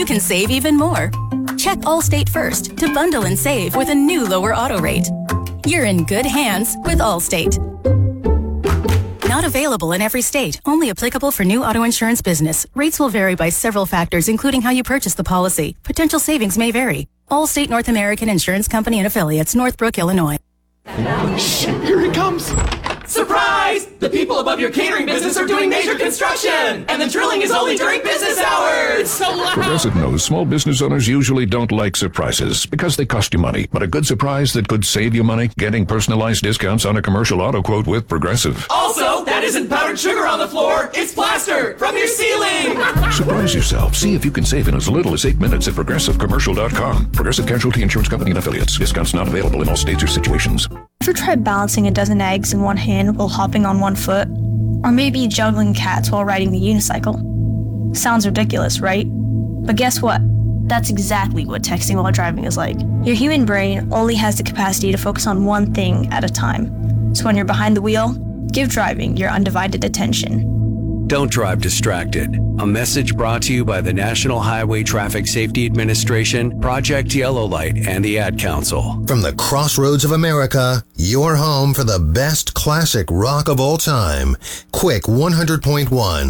you can save even more. Check Allstate first to bundle and save with a new lower auto rate. You're in good hands with Allstate. Not available in every state. Only applicable for new auto insurance business. Rates will vary by several factors, including how you purchase the policy. Potential savings may vary. Allstate North American Insurance Company and Affiliates, Northbrook, Illinois. Shh, here he comes. Surprise! The people above your catering business are doing major construction, and the drilling is only during business hours. It's so loud. Progressive knows small business owners usually don't like surprises because they cost you money. But a good surprise that could save you money, getting personalized discounts on a commercial auto quote with Progressive. Also, that isn't powdered sugar on the floor. It's plaster from your ceiling. Surprise yourself. See if you can save in as little as 8 minutes at progressivecommercial.com. Progressive Casualty Insurance Company and Affiliates. Discounts not available in all states or situations. Ever tried balancing a dozen eggs in one hand while hopping on one foot? Or maybe juggling cats while riding the unicycle? Sounds ridiculous, right? But guess what? That's exactly what texting while driving is like. Your human brain only has the capacity to focus on one thing at a time. So when you're behind the wheel, give driving your undivided attention. Don't drive distracted. A message brought to you by the National Highway Traffic Safety Administration, Project Yellow Light, and the Ad Council. From the crossroads of America, your home for the best classic rock of all time. Quick 100.1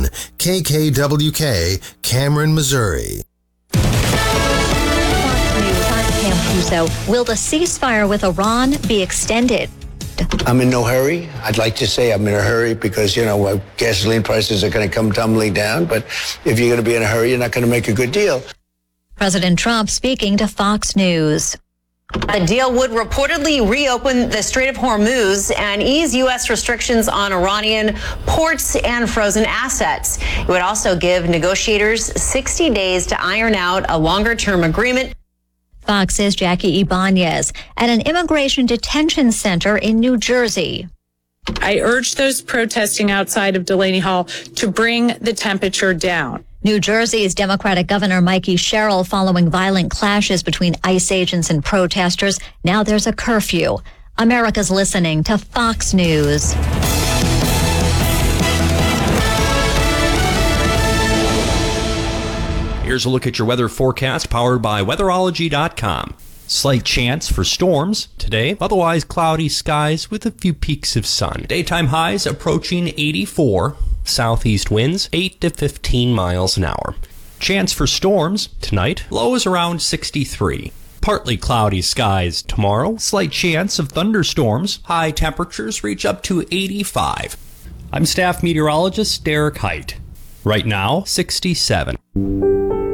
KKWK, Cameron, Missouri. Fox News, I'm Pam Puso. Will the ceasefire with Iran be extended? I'm in no hurry. I'd like to say I'm in a hurry because, gasoline prices are going to come tumbling down. But if you're going to be in a hurry, you're not going to make a good deal. President Trump speaking to Fox News. The deal would reportedly reopen the Strait of Hormuz and ease U.S. restrictions on Iranian ports and frozen assets. It would also give negotiators 60 days to iron out a longer-term agreement. Fox's Jackie Ibanez at an immigration detention center in New Jersey. I urge those protesting outside of Delaney Hall to bring the temperature down. New Jersey's Democratic Governor Mikey Sherrill following violent clashes between ICE agents and protesters. Now there's a curfew. America's listening to Fox News. Here's a look at your weather forecast powered by weatherology.com. Slight chance for storms today, otherwise cloudy skies with a few peaks of sun. Daytime highs approaching 84, southeast winds 8 to 15 miles an hour. Chance for storms tonight, lows around 63. Partly cloudy skies tomorrow, slight chance of thunderstorms, high temperatures reach up to 85. I'm staff meteorologist Derek Height. Right now, 67.